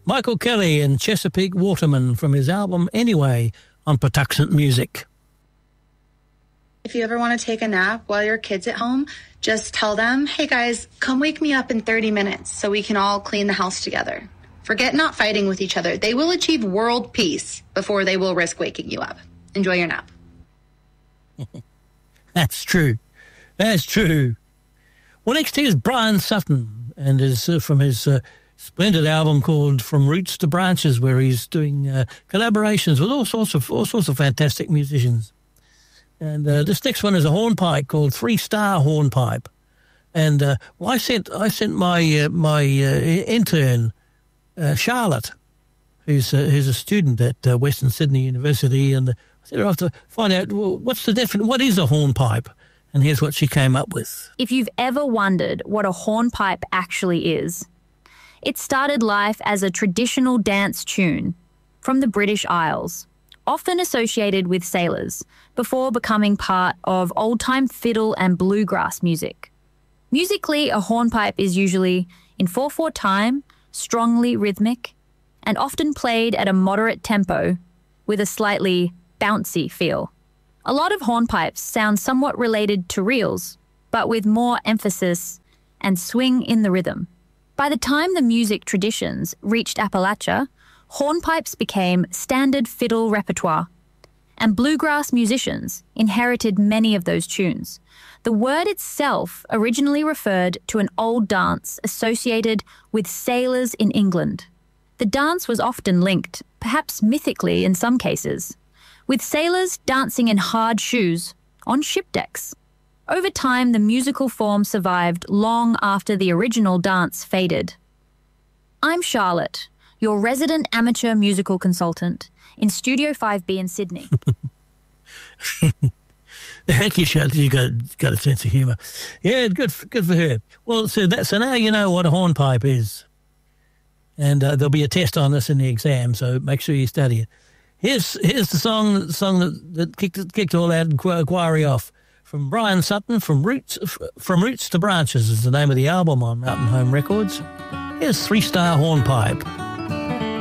Michael Kelly and Chesapeake Waterman from his album Anyway on Patuxent Music. If you ever want to take a nap while your kid's at home, just tell them, hey guys, come wake me up in 30 minutes so we can all clean the house together. Forget not fighting with each other. They will achieve world peace before they will risk waking you up. Enjoy your nap. That's true. That's true. Well, next here is Brian Sutton, and is from his splendid album called From Roots to Branches, where he's doing collaborations with all sorts of fantastic musicians. And this next one is a hornpipe called 3-Star Hornpipe. And I sent my intern, Charlotte, who's a student at Western Sydney University, and I said I have to find out, well, what is a hornpipe? And here's what she came up with. If you've ever wondered what a hornpipe actually is, it started life as a traditional dance tune from the British Isles, often associated with sailors, before becoming part of old-time fiddle and bluegrass music. Musically, a hornpipe is usually in 4/4 time, strongly rhythmic, and often played at a moderate tempo with a slightly bouncy feel. A lot of hornpipes sound somewhat related to reels, but with more emphasis and swing in the rhythm. By the time the music traditions reached Appalachia, hornpipes became standard fiddle repertoire, and bluegrass musicians inherited many of those tunes. The word itself originally referred to an old dance associated with sailors in England. The dance was often linked, perhaps mythically in some cases, with sailors dancing in hard shoes on ship decks. Over time, the musical form survived long after the original dance faded. I'm Charlotte, your resident amateur musical consultant in Studio 5B in Sydney. Thank you, Charlotte. You got a sense of humour. Yeah, good for her. Well, so now you know what a hornpipe is, and there'll be a test on this in the exam. So make sure you study it. Here's the song that kicked all that inquiry off. From Brian Sutton, From Roots to Branches is the name of the album on Mountain Home Records. Here's 3-Star Hornpipe.